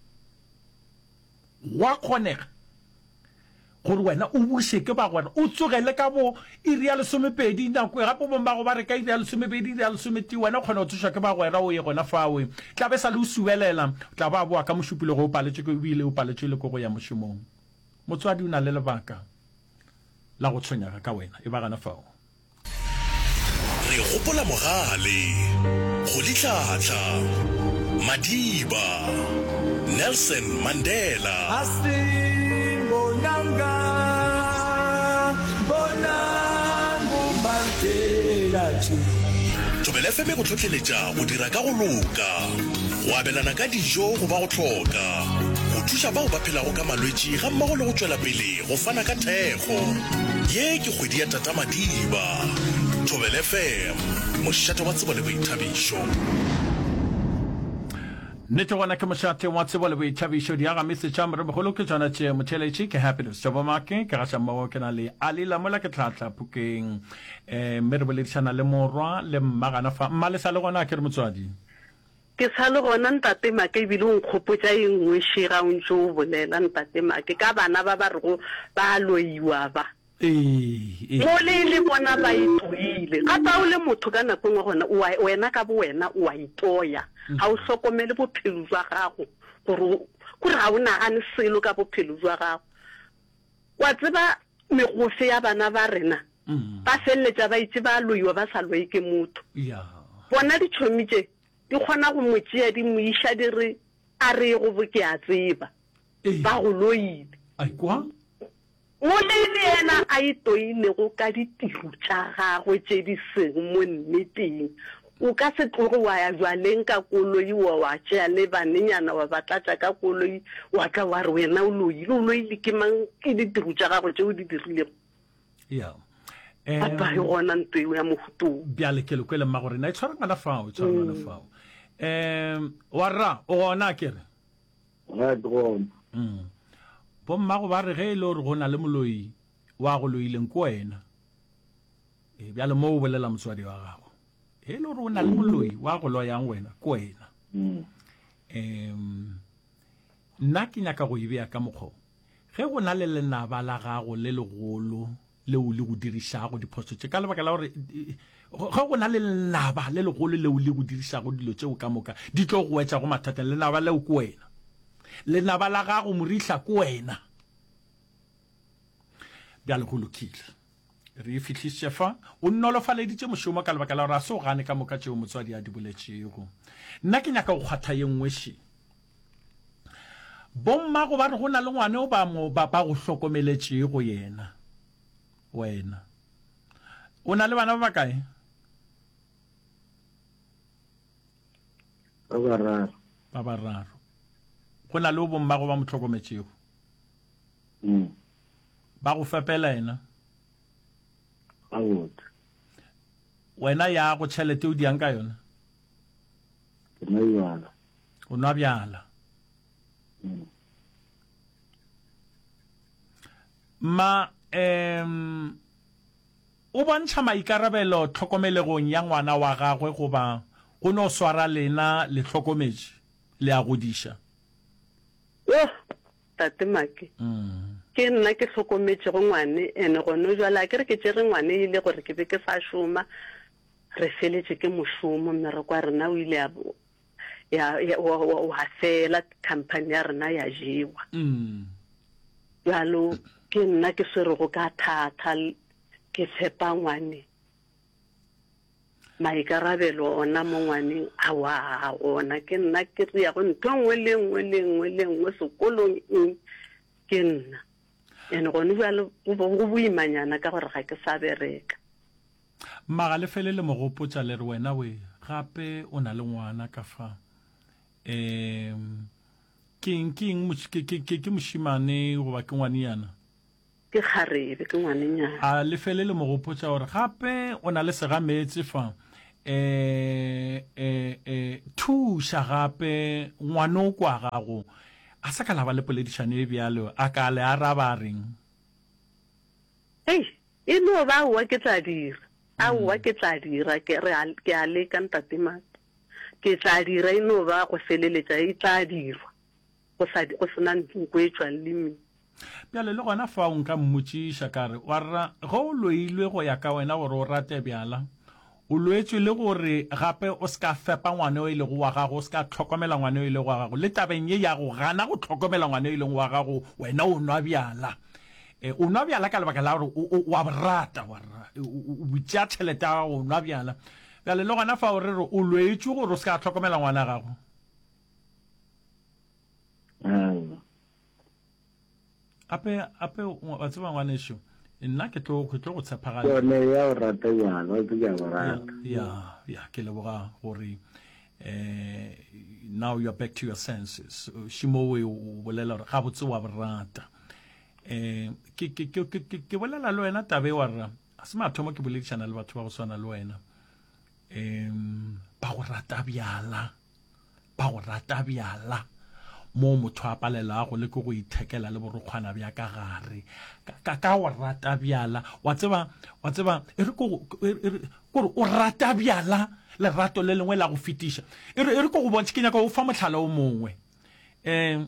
go a kgonega gore wena o buše ke bagwera o tsogele ka bo iri ya lesomepedi nako gape bommago ba re ka iri ya lesomepedi iri ya lesometee wena o kgona go thuša ke bagwera o ye gona fawe tla be sa le o subelela tla ba boa ka mošupile go o paletše ko ebile o paletše le ko go ya mošomong motswadi o na le lebaka la go tshwenyega ka wena e ba gana fao re gopola mogale go ditlhatla Madiba Nelson Mandela asibonanga bonangu Mandela Thobela F M go tlhotlheletša go dira ka go loka go abelana ka dijo go ba go tlhoka go thuša bao ba phelago ka malwetši ga mmogo le go tšwela pele go fana ka thekgo ye ke kgwedi ya Tata Madiba Thobela F M mošate wa tsebo le boithabišo nete gona ke mošate wa tsebo le boithabišo di aga mesetša moremogolo ke tsona tše motheletše ke happiness tšobomake ke gaša mmogo ke na le ali lamola ke tlhatla pukeng um mme re boledišana le morwa le mmagana fa mma le sa le gona ke re motswadi ke sa le gona ntate make ebile o nkgopotša e nngwe šega o ntse o bolela ntate make ka bana ba ba rego ba loiwa ba mo le le bona ba itoile gata o le motho ka nako ngwe gona wena ka bo wena o a itoya ga o hlokomele bophelo jwa gago gore gore ga o nagane selo ka bophelo jwa gago wa tseba megofe ya bana ba rena ba feleletša ba itse ba loiwa ba sa lwai ke motho bona ditšhomi tše di kgona go motšea di mo iša di re a re go bo ke a tseba ba go loile mo le yena a itoilego ka ditiro tša gagwe tše di seng mo nneteng o ka se tloge wa ya jwaleng ka koloi wa wa tšea le banenyana wa ba tlatša ka koloi wa tla wa re wena o loile o loile ke mang ke ditiro tša gagwe tšeo di dirilego apa e gona ntweo ya mofutong bjale ke lekwele mma gore na e tshwara ngwana fao e tshwara ngwana fao um wa rra o gona kere bommago ba re ge e le gore go na le moloi wa go loileng ko wena e bjale mo o bolela motswadi wa gago e le gore o na le moloi wa go loyang wena ko wena um nna ke nyaka go e beya ka mokgwa ge go na le lenaba la gago le legolo leo le go dirišago diphoso tše ka lebaka la gore ge go na le lenaba le legolo leo le go dirišago dilo tšeo ka moka di tlo go wetša go mathateng lenaba leo ko wena lenaba la gago morihla ko wena bjale go lokile re e fitlhisitše fa o nnolofaleditše mošomo ka lebaka la gore a se o gane ka moka tšeo motswadi a di boletšego nna ke nyaka go kgwatha ye nngwe še bommago ba re go na le ngwane o ba go hlokomeletšego yena wena o na le bana ba bakae ba bararo ba bararo go na le o bommago ba mo tlhokometšego ba go fepela ena wena ya go tšhelete o diang ka yona o nwa bjala ma um o bontšha maikarabelo tlhokomelegong ya ngwana wa gagwe goba go no swara lena le tlhokometše le a godiša yo tate make ke nna ke tlhokometše go ngwane ene gone jwale ke re ke tšere ngwane ile gore ke be ke sa šoma re feletše ke mošomo mmereko wa rena o ile wa fela company ya rena ya jewa jalo ke nna ke swerego ka thata ke fepa ngwane maikarabelo ona mo ngwaneng a wa ona ke nna ke re ya go ntho nngwe le nngwe le nngwe le nngwe sekolong ke nna ene gone jalo go boimanyana ka gore ga ke sa bereka mmaga le fele le mogopotša le re wena we gape o na le ngwana ka fa um king king ke ke ke ke moshimane go ba ke ngwane yana ke kgarebe ke ngwanenyana a lefele le mo go potsa gore gape o na le segametse fa eh eh eh thuša gape ngwana o kwa gago a sa ka la ba le poledišano e bjalo a ka le araba reng ei e no ba wa ke tla dira a wa ke tla dira ke re ke a le ka ntatima ke tla dira e no ba go feleletša e tla dirwa go sa go sena ntlo e tswa limi bjale le gona fa o nka mmotšiša kare wa rra go o loilwe go ya ka wena gore o rate bjala o loetswe le gore gape o ska fepa ngwane o ile go wa gago o ska tlhokomela ngwane o ile go wa gago le tabeng ye ya go gana go tlhokomela ngwane o ile go wa gago wena o nwa bjala eh o nwa bjala ka lebaka la gore wa borata wa rra o butša tšhelete ya go nwa bjala bjale le gona fa o re o loetswe gore o ska tlhokomela ngwana gago ape ape wa tseba ngwaneso nna ke tlo ke tlo go tshepagala yone ya o rata yana o tla ba rata ya ya ke le boga gore eh now you're back to your senses shimo we o bolela gore ga botse wa borata eh ke ke ke ke ke bolela le wena tabe wa rra a se mathomo ke boledishana le batho ba go swana le wena em ba go rata bjala ba go rata bjala mo motho a palela go le go go ithekela le borokgwana bja ka gare ka ka wa rata bjala wa tseba wa tseba e re go go o rata bjala le rato le lengwe la go fitisha e re e re go go bontse kenya ka o fa motlhala o mongwe em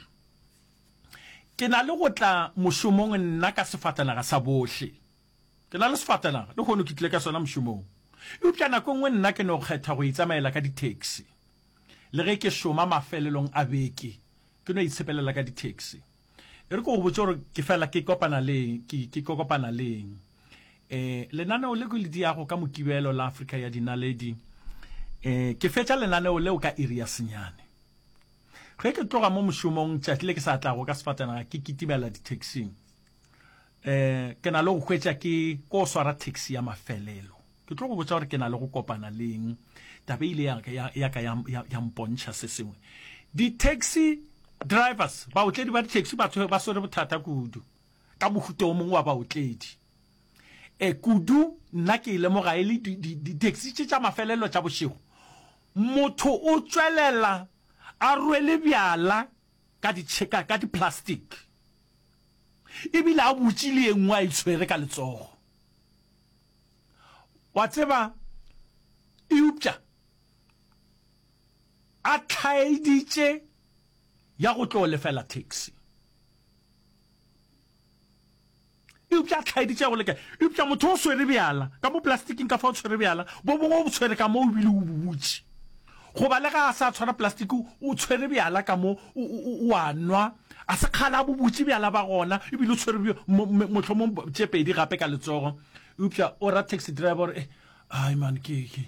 ke na le go tla moshomong nna ka sefatanaga sa bohle ke na le sefatanaga le go no kitle ka sona moshomong e utlana go nngwe nna ke no kgetha go itsamaela ka di taxi le ge ke shoma mafelelong a beke ke no itshepelela ka di taxi e re go botsa gore ke fela ke kopana le ke ke kopana le eh lenaneo le go le diago ka mokibelo la Africa ya dinaledi eh ke fetša lenaneo le o ka area senyane ge ke tloga mo moshomong tšatlile ke sa tla go ka sefatana ke kitibela di taxi eh ke na le go hwetša ke ko swara taxi ya mafelelo ke tlo go botsa gore ke na le go kopana leng tabe ile ya ya ka ya mpontšha se sengwe di taxi drivers ba otledi ba di taxi ba tshwere ba sore bothata kudu ka mohuto o mongwe wa ba otledi e kudu nna ke ile mo ga ile di taxi tša mafelelo tša bošego motho o tswelela a rwele bjala ka di cheka ka di plastic e bile a botšile engwe a itshwere ka letsogo wa tseba eupša a tlhaeditše ya go tlo lefela taxi eupša a tlhaeditše go leka eupša motho o swere bjala ka mo plasticing ka fa o tshwere bjala bo bongwe o tshwere ka mo o bile o bobutše go ba le ga a sa tshwara plastic o tshwere bjala ka mo o a nwa a se kgala bobutše bjala ba gona e bile o tshwere motlho mo tše pedi gape ka letsogo eupša o ra taxi driver eh ai man ke ke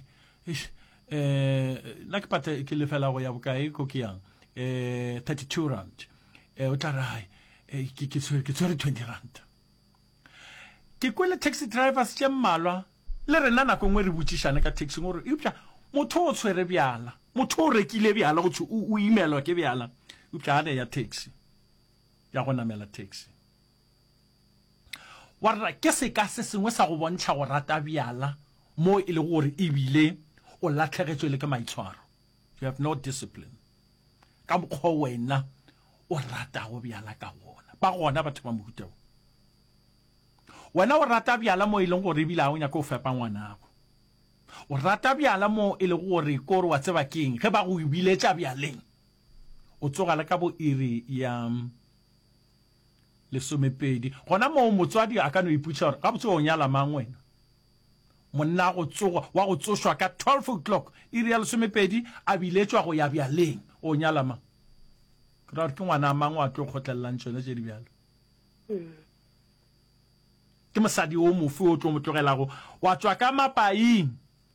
eh la ke pate ke le fela go ya bokae ko ke yang eh thirty-two rand eh o tla rai eh ke ke tsere ke tsere twenty rand ke kwele taxi drivers tše mmalwa le rena nako ngwe re botšišana ka taxi gore eupša motho o tshwere bjala motho o rekile bjala go tsho o imelwa ke bjala eupša ane ya taxi ya go namela taxi warra ke se ka se sengwe sa go bontšha go rata bjala mo e le gore e bile o latlhegetswe le ke maitshwaro you have no discipline ka mokgwa wena o ratago bjala ka gona ba gona batho ba mohuta wena o rata bjala mo e leng gore ebile a o nyaka o fepa ngwanago o rata bjala mo e le gore kore wa tseba keng ge ba go biletša bjaleng o tsoga le ka bo iri ya lesomepedi gona mo motswadi a ka no iputša gore ga botse o nyala mang wena monna go tsoga wa go tsošwa ka twelve o'clock iri ya lesomepedi a biletšwa go ya bjaleng o nyala mang ke ra ke ngwana mang wa tlo kgotlelang tšone tše di bjalo ke mosadi o mofe o tlo mo tlogelago wa tswa ka mapaing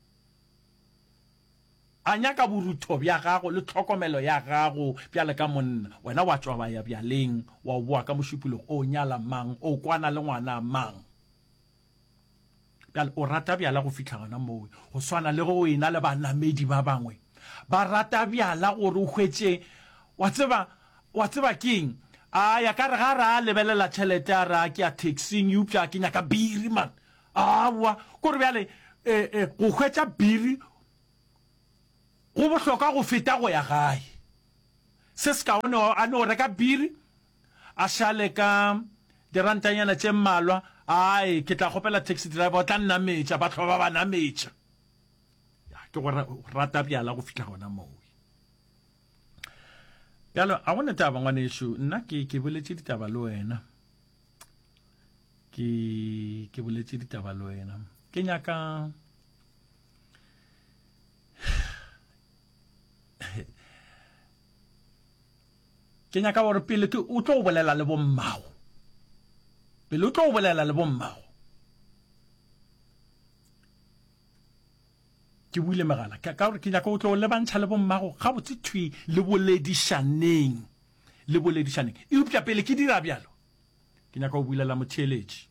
a nyaka borutho bja gago le tlhokomelo ya gago bjale ka monna wena wa tswa ba ya bjaleng wa boa ka mošupulong o nyala mang o kwana le ngwana mang bjale o rata bjala go fitlha gona moo go swana le go ena le banamedi ba bangwe ba rata bjala gore o hwetše wa tseba wa tseba keng a ya ka re ga ra lebelela tšhelete a ra ke a taxing upša ke nyaka biri man awa kore bjale go hwetša biri go bohlokwa go feta go ya gae se se kaone a no reka biri a šale ka dirantanyana tše mmalwa ai ke tla kgopela taxi driver o tla nnametša batho ba ba nametša ke go rata bjala go fitlha gona moo bjalo a gone taba ngwaneso nna ke ke boletše ditaba le wena ke ke boletše ditaba le wena ke nyaka ke nyaka gore pele ke o tlo bolela le bommago pele o tlo bolela le bommago ke buile megala ka gore ke nyaka o tlo le bantšha le bommago ga botse thwi le boledišaneng le boledišaneng e upša pele ke dira bjalo ke nyaka o builela motheeletši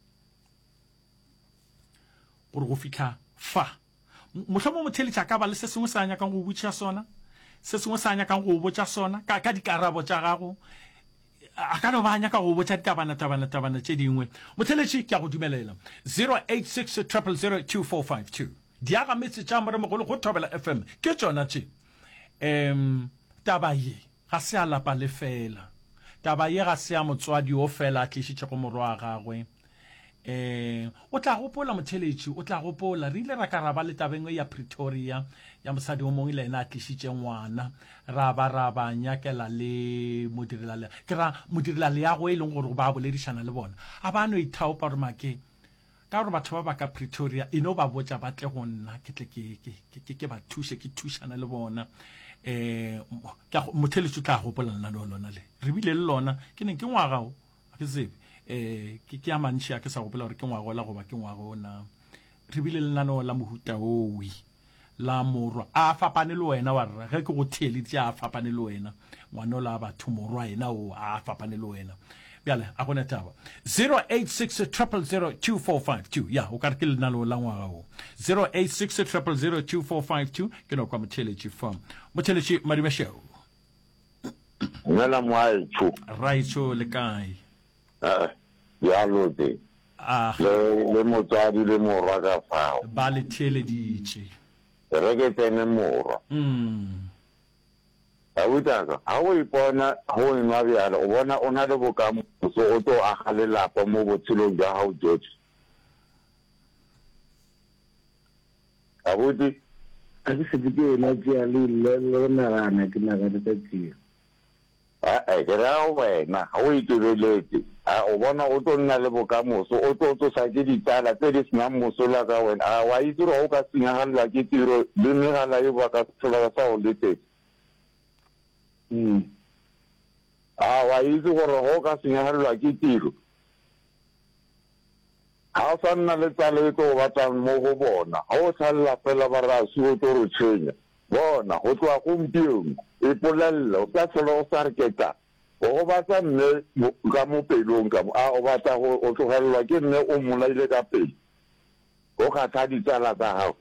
gore go fitlha fa motlho mo motheeletši a ka ba le se sengwe sa nyakang go botša sona se sengwe sa nyakang go botša sona ka ka dikarabo tša gago a ka no ba nyaka go botša ditabana tabana tabana tše dingwe motheeletši ke a go dumelela zero eight six zero zero two four five two diaga metse tša moremogolo go thobela F M ke tšona tše um taba ye ga se a lapa le fela taba ye ga se a motswadi o fela a tlišitše go morwa wa gagwe eh o tla gopola motheeletši o tla gopola re ile ra ka ra ba le tabeng ya Pretoria ya mosadi o mongwe le ena a tlišitše ngwana ra ba ra ba nyakela le modirela le ke ra modirela le ya go e leng gore ba boledišana le bona a ba no ithaopa gore make ka gore batho ba ba ka Pretoria e no ba botša ba tle go nna ke tle ke ke ba thushe ke thušana le bona eh motheeletši o tla gopola nna le lona le re bile le lona ke neng ke ngwaga o ke tsebe eh ke ke a mantši a ke sa gopola gore ke ngwaga la goba ke ngwaga ona re bile le nano la mohuta owi la morwa a fapane le wena wa rra ge ke go theeleditše a fapane le wena ngwana la batho morwa ena o a fapane le wena bjale a gona taba zero eight six zero zero two four five two ya o ka re ke lenalo la ngwaga o zero eight six zero zero two four five two ke no kwa motheeletši fam motheeletši Madibešego ngela moaetšo raitšo le kae bjalo te le motswadi le morwa ka fao ba le theeleditše re ke tsene morwa a butaka a o ipona go nwa bjalo o bona o na le bokamoso o tlo aga lelapa mo botshelong jwa gago jotlhe a botse a ke setse ke ena tšea le nagana ke nagane ka tšea a ke ra wena ga o itebeletse a o bona o tlo nna le bokamoso o tlo tsosa ke ditsala tse di senang mosola ka wena a wa itse gore o ka senyagalelwa ke tiro le megala e ba ka tlhola sa o le teng a wa itse gore go ka senyagalelwa ke tiro ga o sa nna le tsala e tlo o batlang mo go bona ga o tlhalela fela ba rasi o tlo re tshwenya bona go tloa gompieno e polelele o ka tlhola o sa re ketla o batla mme ka mo pelong ka a o batla o tlogelelwa ke nne o molaile ka pele o kgatha ditsala tsa gago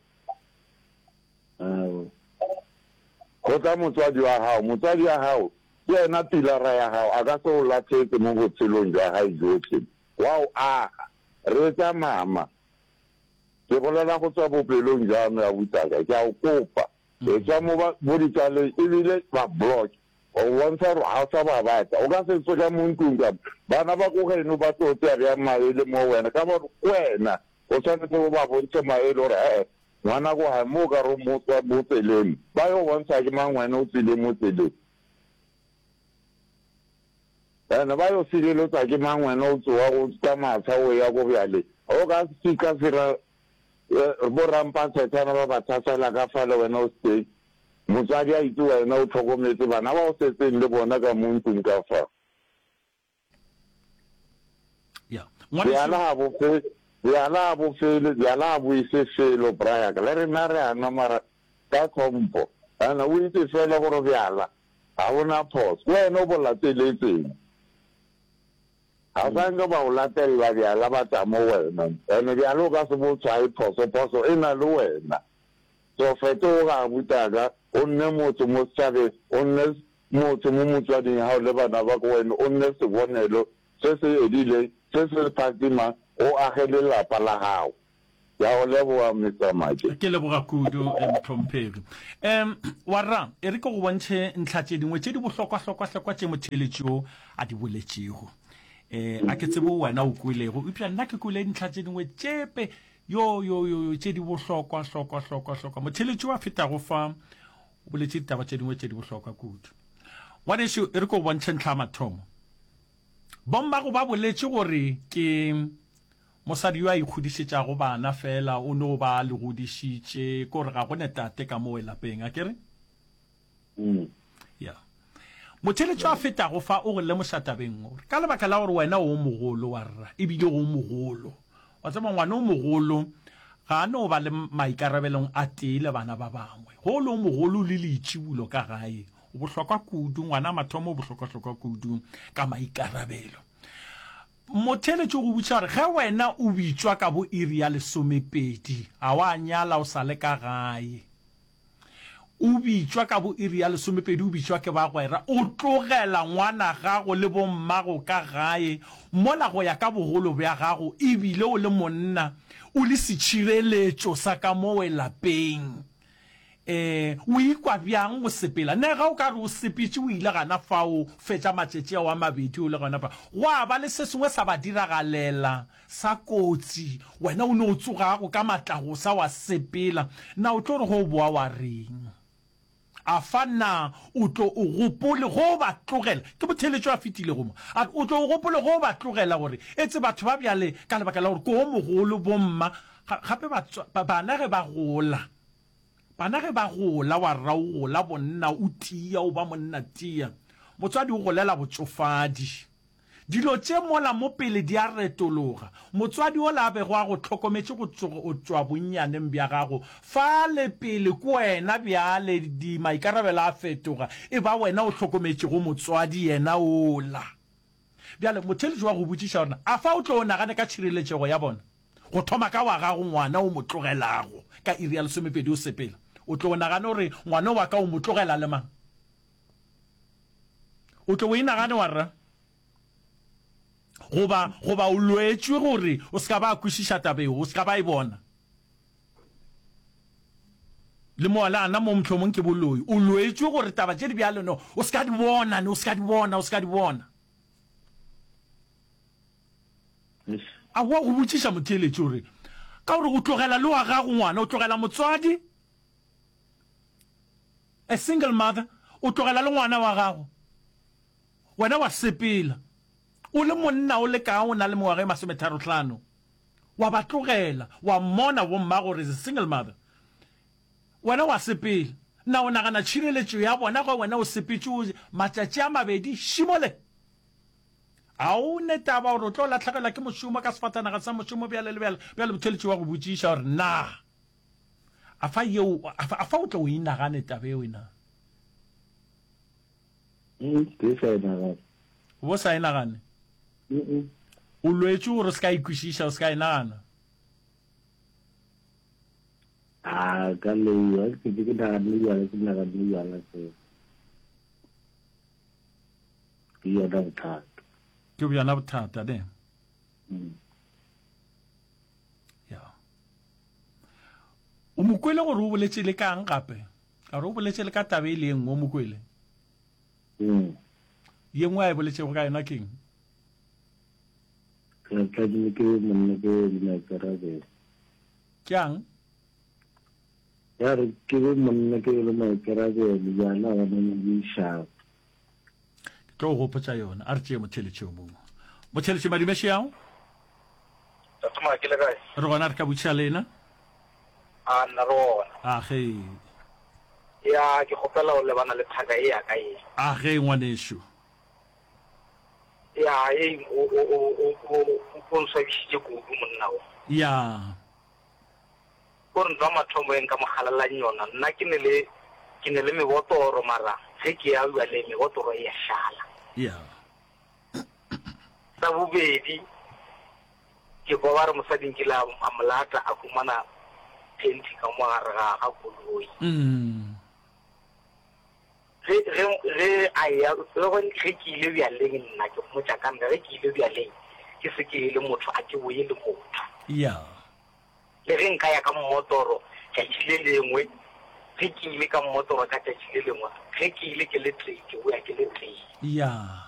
go tla motswadi wa gago motswadi wa gago ke ena pilara ya gago a ka se o latlhetse mo botshelong jwa gae jotlhe wa o aga re tsa mama ke bolela go tswa bopelong jwa me ya butaka ke a o kopa e tswa mo ditsaleng ebile ba block o bontsha gore ga o sa ba batla o ka se tsoka mo ntlong ka bana ba ko geno ba tlo tseya bjang maele mo wena ka gore wena o tshwanetse go ba bontshe maele gore ee ngwana ko gae mo o ka re motswa mo tseleng ba yo bontsha ke mang wena o tsile mo tseleng ene ba yo sireletsa ke mang wena o tsoa go ka matsha o ya go bjale o ka sika sera borampatshetsana ba ba thasela ka fa le wena o stay motswadi a itse wena o tlhokometse bana ba o setseng le bona ka mo ntlong ka fa diala a bofele diala a boisefelo braya le rena re ana mara ka tlhompho ana o itse fela gore bjala ga bona phoso wena o bo lateletseng ga sanke ba o latelela bjala ba tsa mo wena ene bjala o ka se bo tshwae phoso-phoso e na le wena so fetoga butaka o nne motho mo setšhabeng o nne motho mo motswading ha o le bana ba go wena o nne sebonelo se se edile se se phatima o agele lapa la gago ya o leboa metsamake ke leboga kudu emtlhomphegi em warra e re ke go bontshe ntlha tse dingwe tse di bohlokwa hlokwa hlokwa tse motheletšo a di boletšego eh a ke tsebo wena o kwilego upša nna ke kwile ntlha tse dingwe tsepe yo yo yo tse di bohlokwa hlokwa hlokwa hlokwa motheletšo wa feta go fa o boletše ditaba tse dingwe tse di bohlokwa kudu wa dešo e re ke go bontshe ntlha mathomo bomba go ba boletše gore ke mosadi yo a ikgodišetšago bana fela o no ba le godišitše kore ga go netate ka mo lapeng a kere ya motheletšo a feta go fa o go lemoša tabeng gore ka lebaka la gore wena o mogolo wa rra ebile go mogolo wa tseba ngwana o mogolo ga a no ba le maikarabelong a tee le bana ba bangwe go le o mogolo le leitšibulo ka gae o bohlokwa kudu ngwana mathomo o bohlokwa-hlokwa kudu ka maikarabelo motheletšo go botša gore ge wena o bitswa ka bo iri ya lesomepedi a wa nyala o sa le ka gae o bitswa ka bo iri ya lesomepedi o bitswa ke ba gwera o tlogela ngwana gago le bommago ka gae mola go ya ka bogolo bja gago ebile o le monna o le setšhireletšo sa ka mo lapeng eh o ikwa bjang go sepela ne ga o ka re o sepitše o ile gana fao fetša matšetše wa mabedi o le gana fa wa ba le se sengwe sa ba diragalela sa kotsi wena o ne o tsogago ka matlago sa wa sepela na o tlo re go boa wa reng a fana o tlo o gopole go ba tlogela ke motheletšo a fetile go mo o tlo o gopole go ba tlogela gore etse batho ba bjale ka lebaka la gore ko mogolo bomma gape bana ge ba gola bana ge ba gola wa rra o gola bonna o tia o ba monna tia motswadi o golela botsofadi dilo tše mola mo pele di a retologa motswadi o la bego a go tlhokometse go tswa bonnyaneng bja gago fa le pele ko wena bjale di maikarabelo a fetoga e ba wena o tlhokometse go motswadi yena ola bjale motheletši wa go botšiša gorena a fa o tlo o nagane ka tšhireletšego ya bona go thoma ka wa gago ngwana o mo tlogelago ka iri ya lesomepedi o sepela o tlo o nagane gore ngwana wa ka o mo tlogela le mang o tlo o inagane wa rra goba goba o lwetšwe gore o ska ba kwešiša tabeo o ska ba e bona le mola ana mo mhlomong ke boloi o lwetšwe gore taba tše di bjalo no o ska di bona o ska di bona o ska di bona a wa go botšiša motheletši gore ka gore o tlogela le wa gago ngwana o tlogela motswadi a single mother o tlogela le ngwana wa gago wena wa sepela o le monna o le ka o na le moaga masometharo tlhano wa ba tlogela wa mona bomma gore is a single mother wena wa sepela na o nagana tšhireletšo ya bona go wena o sepetše matšatši a mabedi šimole a o netaba gore o tlo latlhegelwa ke mošomo ka sefatanaga sa mošomo bjale le bjale bjale motheletši wa go botšiša gore na a fa yeo a fa o tlo o inagane tabe eo ena bo sa inagane o lwetše gore se ka ikwešiša o se ka inagana a ka lewa ke ke nagane jalo ke nagane jalo se ke ya da bothata ke bjana bothata de ya o mokwele gore o boletše le kang gape ka gore o boletše le ka tabe e le engwe o mokwele ye nngwe a e boletšego ka yona keng ke ke monna ke maikarabelo ke ang ya re ke monna ke le maikarabelo jana ga nne di sharp tlo go potsa yona a re tšee motheletši o mongwe motheletši madimeši yao tatuma ke le kae re gona re ka botšiša lena a nna re gona age ya ke kgopela o lebana le thaka e ya ka e age ngwanešo ya e o o o o o nswabišitše kudu monna o ya gore ntwa mathomo eng ka mogalalang yona nna ke ne le ke ne le mebotoro mara ge ke ya bua le mebotoro e ya šala ya sa bobedi ke bo ba re mosading ke la a molata a fumana tenti ka mo gare ga ga koloi ge ge a ya ge ke ile bjaleng nna ke mmotsa ka nna ge ke ile bjaleng ke se ke le motho a ke boye le motho ya le ge nka ya ka mmotoro ka ile lengwe ge ke ile ka mmotoro ka tšatši le lengwe ge ke ile ke le tee ke boya ke le tee ya